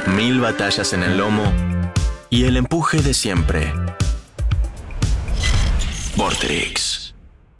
1000 batallas en el lomo y el empuje de siempre. Vorterix.